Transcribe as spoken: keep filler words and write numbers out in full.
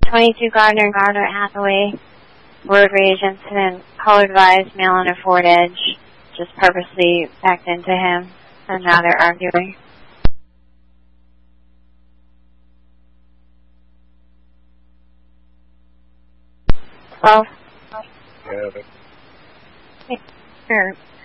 twenty-two Gardner, Gardner Hathaway, road rage incident, colored vised male on a Ford Edge, just purposely backed into him, and now they're arguing. twelve. Yeah, but... Hey, sure.